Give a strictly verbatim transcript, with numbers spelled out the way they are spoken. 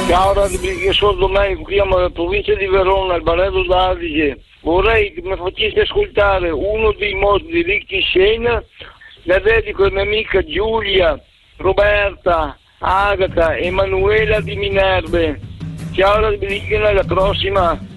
Ciao, io sono Domenico, chiamo dalla provincia di Verona, il Barello d'Adige. Vorrei che mi facesse ascoltare uno dei modi di Ricky Scena. La dedico alla mia amica Giulia, Roberta, Agata, Emanuela di Minerve. Ciao, alla prossima.